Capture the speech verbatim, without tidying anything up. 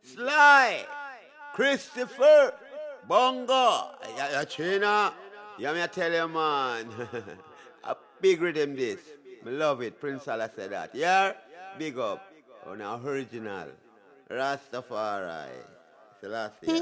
Sly, Christopher, Bongo, ya, ya China. Yeah, me I tell you, man. A big rhythm this. Me love it. Prince Allah said that. Yeah, big up. On our original. Rastafari. Selassie.